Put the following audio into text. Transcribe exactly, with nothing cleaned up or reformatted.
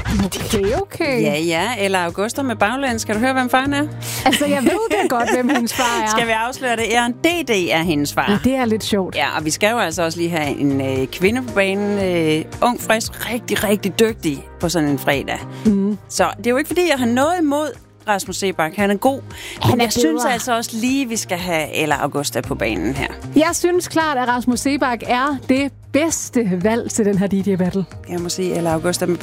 Okay, okay. Ja, ja. Eller Augusta med baglæns. Skal du høre, hvem faren er? Altså, jeg ved det godt, hvem hendes far er. Skal vi afsløre det? Ja, D D er hendes far. Ja, det er lidt sjovt. Ja, og vi skal jo altså også lige have en øh, kvinde på banen. Øh, ung, frisk, rigtig, rigtig dygtig på sådan en fredag. Mm. Så det er jo ikke, fordi jeg har noget imod Rasmus Seebach. Han er god. Han Men er jeg synes bedre. altså også lige, vi skal have Ella Augusta på banen her. Jeg synes klart, at Rasmus Seebach er det bedste valg til den her D J-battle. Jeg må sige Ella Augusta med